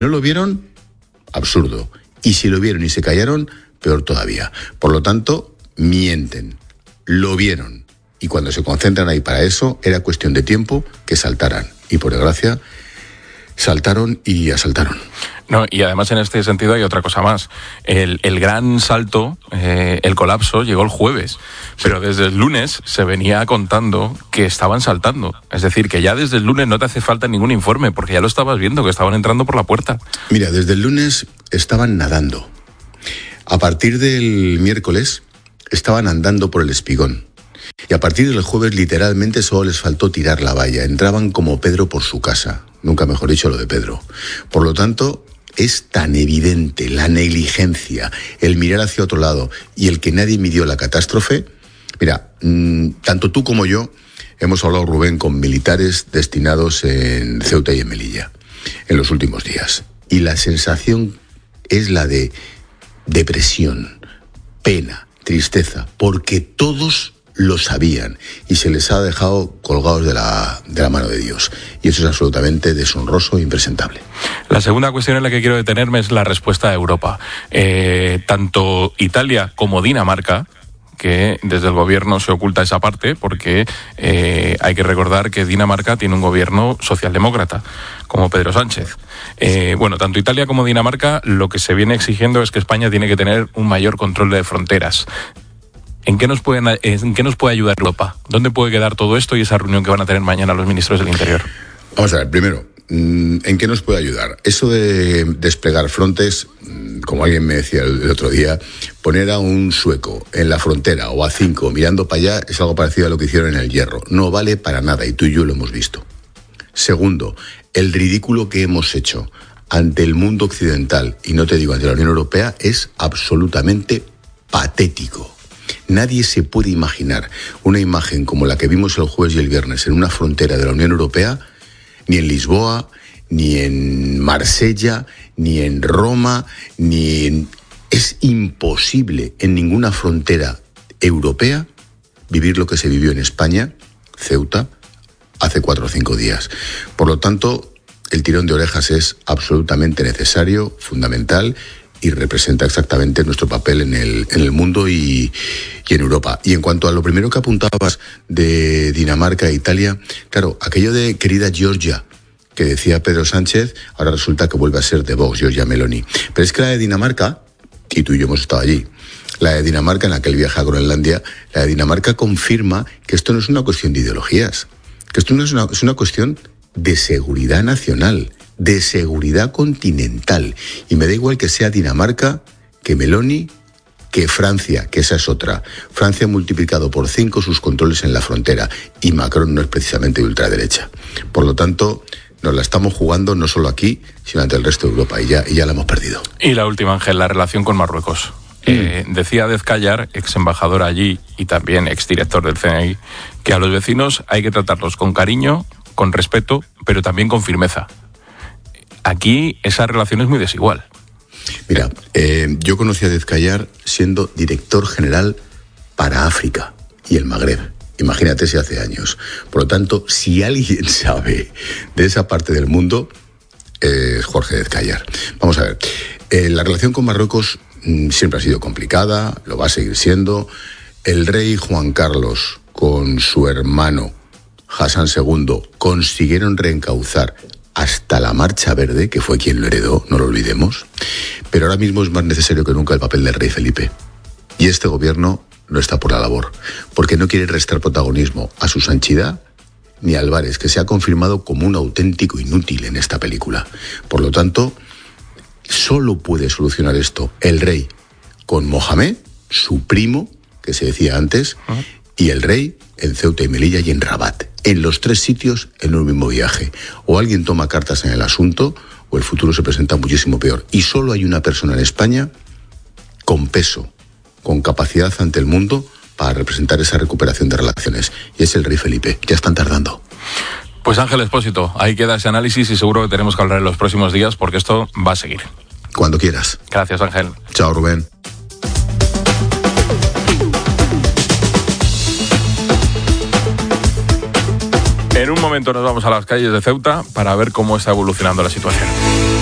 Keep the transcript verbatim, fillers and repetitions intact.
no lo vieron, absurdo. Y si lo vieron y se callaron, peor todavía. Por lo tanto, mienten. Lo vieron. Y cuando se concentran ahí para eso, era cuestión de tiempo que saltaran. Y por desgracia, saltaron y asaltaron. No, y además en este sentido hay otra cosa más. El, el gran salto, eh, el colapso, llegó el jueves. Pero desde el lunes se venía contando que estaban saltando. Es decir, que ya desde el lunes no te hace falta ningún informe, porque ya lo estabas viendo, que estaban entrando por la puerta. Mira, desde el lunes estaban nadando. A partir del miércoles estaban andando por el espigón. Y a partir del jueves literalmente solo les faltó tirar la valla. Entraban como Pedro por su casa. Nunca mejor dicho lo de Pedro. Por lo tanto, es tan evidente la negligencia, el mirar hacia otro lado y el que nadie midió la catástrofe. Mira, mmm, tanto tú como yo hemos hablado, Rubén, con militares destinados en Ceuta y en Melilla en los últimos días. Y la sensación es la de depresión, pena, tristeza, porque todos lo sabían y se les ha dejado colgados de la, de la mano de Dios. Y eso es absolutamente deshonroso e impresentable. La segunda cuestión en la que quiero detenerme es la respuesta de Europa. Eh, tanto Italia como Dinamarca, que desde el gobierno se oculta esa parte, porque eh, hay que recordar que Dinamarca tiene un gobierno socialdemócrata, como Pedro Sánchez. Eh, bueno, tanto Italia como Dinamarca lo que se viene exigiendo es que España tiene que tener un mayor control de fronteras. ¿En qué nos pueden, en qué nos puede ayudar Europa? ¿Dónde puede quedar todo esto y esa reunión que van a tener mañana los ministros del Interior? Vamos a ver, primero, ¿en qué nos puede ayudar? Eso de desplegar frontes, como alguien me decía el otro día, poner a un sueco en la frontera o a cinco mirando para allá es algo parecido a lo que hicieron en el Hierro. No vale para nada y tú y yo lo hemos visto. Segundo, el ridículo que hemos hecho ante el mundo occidental, y no te digo ante la Unión Europea, es absolutamente patético. Nadie se puede imaginar una imagen como la que vimos el jueves y el viernes en una frontera de la Unión Europea, ni en Lisboa, ni en Marsella, ni en Roma, ni en... Es imposible en ninguna frontera europea vivir lo que se vivió en España, Ceuta, hace cuatro o cinco días. Por lo tanto, el tirón de orejas es absolutamente necesario, fundamental, y representa exactamente nuestro papel en el, en el mundo y, y en Europa. Y en cuanto a lo primero que apuntabas de Dinamarca e Italia, claro, aquello de querida Georgia, que decía Pedro Sánchez, ahora resulta que vuelve a ser de Vox, Giorgia Meloni. Pero es que la de Dinamarca, y tú y yo hemos estado allí, la de Dinamarca en aquel viaje a Groenlandia, la de Dinamarca confirma que esto no es una cuestión de ideologías, que esto no es una, es una cuestión de seguridad nacional, de seguridad continental. Y me da igual que sea Dinamarca, que Meloni, que Francia, que esa es otra. Francia ha multiplicado por cinco sus controles en la frontera y Macron no es precisamente de ultraderecha. Por lo tanto, nos la estamos jugando no solo aquí, sino ante el resto de Europa y ya, y ya la hemos perdido. Y la última, Ángel, la relación con Marruecos. Mm. Eh, decía Dezcayar, ex embajador allí y también ex director del C N I, que a los vecinos hay que tratarlos con cariño, con respeto, pero también con firmeza. Aquí esa relación es muy desigual. Mira, eh, yo conocí a Dezcayar siendo director general para África y el Magreb. Imagínate si hace años. Por lo tanto, si alguien sabe de esa parte del mundo, eh, es Jorge Dezcayar. Vamos a ver, eh, la relación con Marruecos mmm, siempre ha sido complicada, lo va a seguir siendo. El rey Juan Carlos con su hermano Hassan segundo consiguieron reencauzar hasta la Marcha Verde, que fue quien lo heredó, no lo olvidemos. Pero ahora mismo es más necesario que nunca el papel del rey Felipe. Y este gobierno no está por la labor, porque no quiere restar protagonismo a su Sanchidad ni a Álvarez, que se ha confirmado como un auténtico inútil en esta película. Por lo tanto, solo puede solucionar esto el rey con Mohamed, su primo, que se decía antes, uh-huh. y el rey en Ceuta y Melilla y en Rabat. En los tres sitios en un mismo viaje. O alguien toma cartas en el asunto o el futuro se presenta muchísimo peor. Y solo hay una persona en España con peso, con capacidad ante el mundo para representar esa recuperación de relaciones. Y es el rey Felipe. Ya están tardando. Pues Ángel Expósito, ahí queda ese análisis y seguro que tenemos que hablar en los próximos días porque esto va a seguir. Cuando quieras. Gracias, Ángel. Chao, Rubén. En un momento nos vamos a las calles de Ceuta para ver cómo está evolucionando la situación.